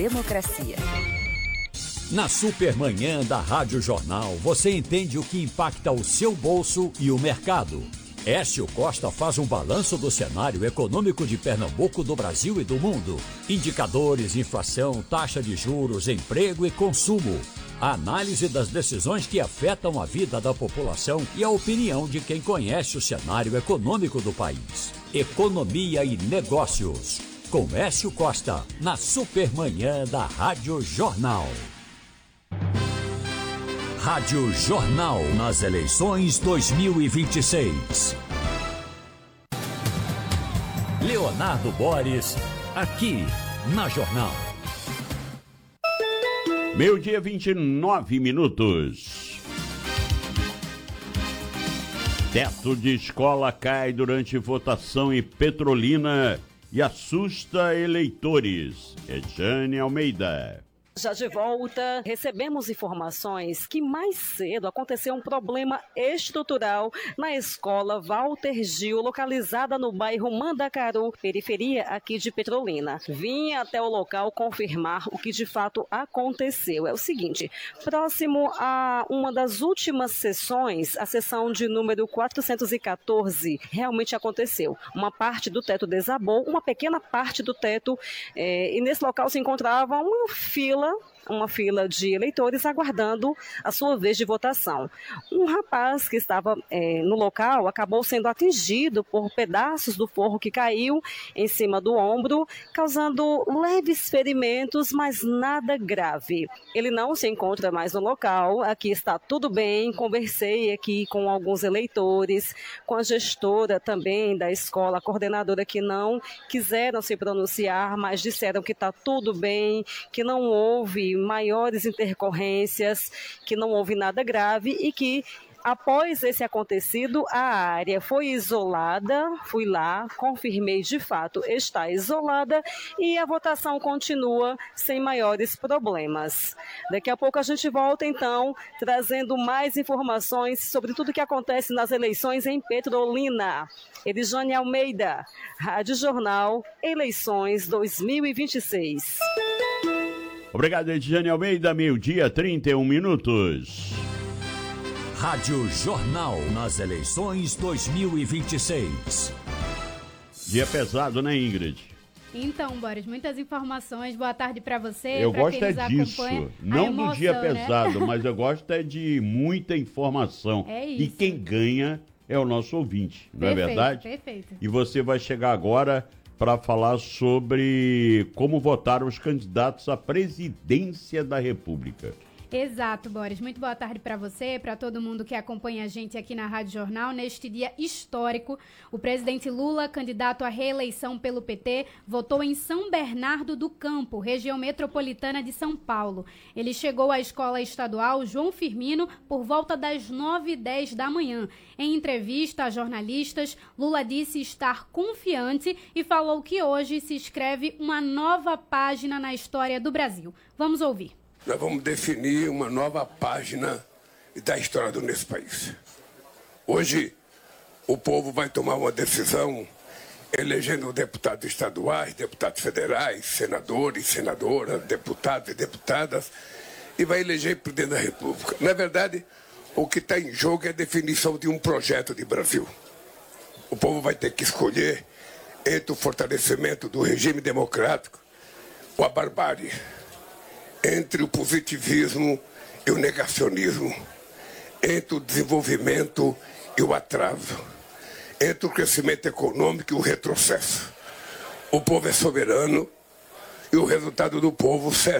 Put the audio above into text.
Democracia. Na Supermanhã da Rádio Jornal, você entende o que impacta o seu bolso e o mercado. Écio Costa faz um balanço do cenário econômico de Pernambuco, do Brasil e do mundo. Indicadores, inflação, taxa de juros, emprego e consumo. A análise das decisões que afetam a vida da população e a opinião de quem conhece o cenário econômico do país. Economia e negócios. Com Écio Costa, na Supermanhã da Rádio Jornal. Rádio Jornal nas eleições 2026. Leonardo Boris, aqui na Jornal. 12:29. Teto de escola cai durante votação em Petrolina e assusta eleitores. Jane Almeida. Já de volta, recebemos informações que mais cedo aconteceu um problema estrutural na escola Walter Gil, localizada no bairro Mandacaru, periferia aqui de Petrolina. Vim até o local confirmar o que de fato aconteceu. É o seguinte, próximo a uma das últimas sessões, a sessão de número 414, realmente aconteceu. Uma parte do teto desabou, uma pequena parte do teto, e nesse local se encontrava uma fila de eleitores aguardando a sua vez de votação. Um rapaz que estava no local acabou sendo atingido por pedaços do forro que caiu em cima do ombro, causando leves ferimentos, mas nada grave. Ele não se encontra mais no local, aqui está tudo bem, conversei aqui com alguns eleitores, com a gestora também da escola, a coordenadora, que não quiseram se pronunciar, mas disseram que está tudo bem, que não houve maiores intercorrências, que não houve nada grave e que após esse acontecido a área foi isolada. Fui lá, confirmei, de fato está isolada e a votação continua sem maiores problemas. Daqui a pouco a gente volta então trazendo mais informações sobre tudo o que acontece nas eleições em Petrolina. Elisane Almeida, Rádio Jornal, eleições 2026. Obrigado, Ediane Almeida, 12:31. Rádio Jornal nas eleições 2026. Dia pesado, né, Ingrid? Então, Boris, muitas informações. Boa tarde para você. Eu gosto é disso, não emoção, do dia pesado, né? Mas eu gosto é de muita informação. É isso. E quem ganha é o nosso ouvinte, não é verdade? Perfeito. E você vai chegar agora para falar sobre como votaram os candidatos à presidência da República. Exato, Boris. Muito boa tarde para você, para todo mundo que acompanha a gente aqui na Rádio Jornal. Neste dia histórico, o presidente Lula, candidato à reeleição pelo PT, votou em São Bernardo do Campo, região metropolitana de São Paulo. Ele chegou à escola estadual João Firmino por volta das 9h10 da manhã. Em entrevista a jornalistas, Lula disse estar confiante e falou que hoje se escreve uma nova página na história do Brasil. Vamos ouvir. Nós vamos definir uma nova página da história do nosso país. Hoje, o povo vai tomar uma decisão elegendo deputados estaduais, deputados federais, senadores, senadoras, deputados e deputadas, e vai eleger presidente da República. Na verdade, o que está em jogo é a definição de um projeto de Brasil. O povo vai ter que escolher entre o fortalecimento do regime democrático ou a barbárie, entre o positivismo e o negacionismo, entre o desenvolvimento e o atraso, entre o crescimento econômico e o retrocesso. O povo é soberano e o resultado do povo será